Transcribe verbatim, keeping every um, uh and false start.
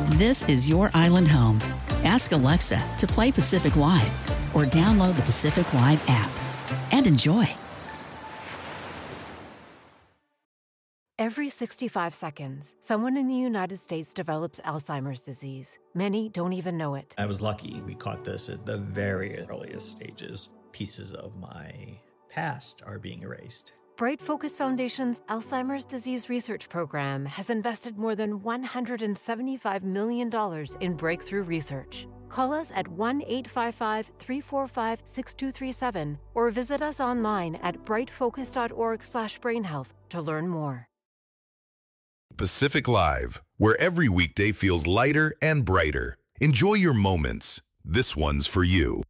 This is your island home. Ask Alexa to play Pacific Live or download the Pacific Live app and enjoy. Every sixty-five seconds, someone in the United States develops Alzheimer's disease. Many don't even know it. I was lucky. We caught this at the very earliest stages. Pieces of my past are being erased. Bright Focus Foundation's Alzheimer's Disease Research Program has invested more than one hundred seventy-five million dollars in breakthrough research. Call us at one eight five five, three four five, six two three seven or visit us online at brightfocus.org slash brainhealth to learn more. Pacific Live, where every weekday feels lighter and brighter. Enjoy your moments. This one's for you.